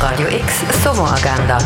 Radio X Sommeragenda.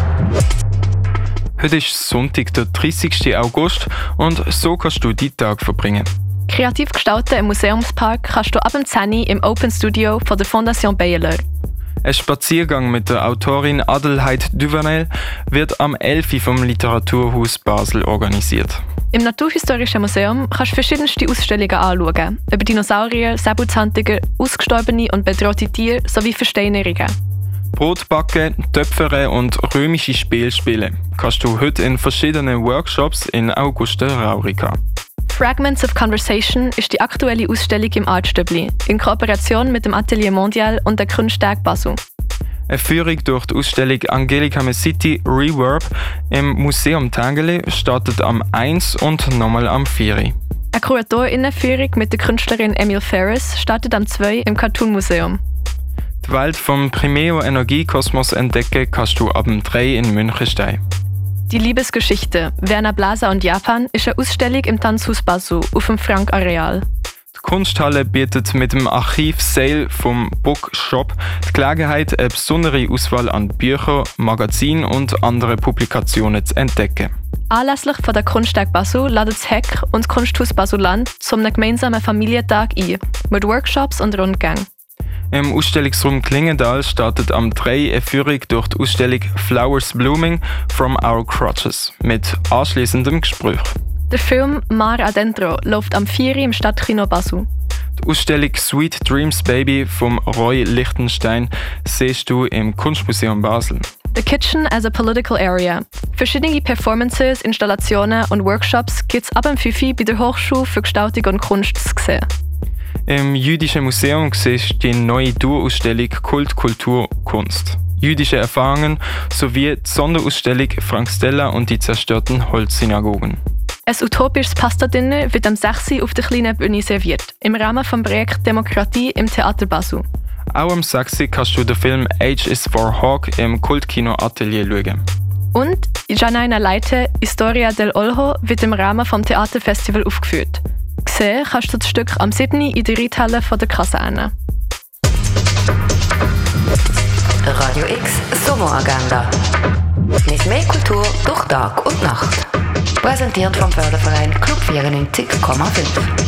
Heute ist Sonntag, der 30. August und so kannst du deinen Tag verbringen. Kreativ gestalten im Museumspark kannst du ab dem 10 Uhr im Open Studio von der Fondation Bayerler. Ein Spaziergang mit der Autorin Adelheid Duvanel wird am 11. Uhr vom Literaturhaus Basel organisiert. Im Naturhistorischen Museum kannst du verschiedenste Ausstellungen anschauen, über Dinosaurier, Säbelzahntiger, ausgestorbene und bedrohte Tiere sowie Versteinerungen. Brotbacken, Töpfern und römische Spiele spielen kannst du heute in verschiedenen Workshops in Augusta Raurica. Fragments of Conversation ist die aktuelle Ausstellung im Artstübli, in Kooperation mit dem Atelier Mondial und der Kunsttag Basel. Eine Führung durch die Ausstellung Angelika Mesiti Reverb im Museum Tangeli startet am 1 und nochmal am 4. Eine KuratorInnenführung mit der Künstlerin Emil Ferris startet am 2 im Cartoon Museum. Die Welt vom Primeo Energiekosmos entdecken kannst du ab dem 3 in Münchenstein. Die Liebesgeschichte Werner Blaser und Japan ist eine Ausstellung im Tanzhaus Basel auf dem Frank-Areal. Die Kunsthalle bietet mit dem Archiv Sale vom Bookshop die Gelegenheit, eine besondere Auswahl an Büchern, Magazinen und anderen Publikationen zu entdecken. Anlässlich von der Kunsttag Basel ladet das HEC und das Kunsthaus Basel-Land zum gemeinsamen Familientag ein, mit Workshops und Rundgängen. Im Ausstellungsraum Klingendal startet am 3 eine Führung durch die Ausstellung Flowers Blooming from Our Crotches mit anschliessendem Gespräch. Der Film Mar Adentro läuft am 4 im Stadtkino Basel. Die Ausstellung Sweet Dreams Baby vom Roy Lichtenstein siehst du im Kunstmuseum Basel. The Kitchen as a Political Area. Verschiedene Performances, Installationen und Workshops gibt es ab dem 5 bei der Hochschule für Gestaltung und Kunst zu sehen. Im Jüdischen Museum siehst du die neue Dauerausstellung Kult, Kultur, Kunst. Jüdische Erfahrungen sowie die Sonderausstellung Frank Stella und die zerstörten Holzsynagogen. Ein utopisches Pasta-Dinner wird am 6. auf der kleinen Bühne serviert, im Rahmen des Projekts Demokratie im Theater Basel. Auch am 6. kannst du den Film H is for Hawk im Kultkino Atelier schauen. Und Janaina Leite, Historia del Olho, wird im Rahmen des Theaterfestival aufgeführt. Sehen kannst du das Stück am 7. in der Reithalle von der Kaserne. Radio X Sommeragenda. Nicht mehr Kultur durch Tag und Nacht. Präsentiert vom Förderverein Club 94,5.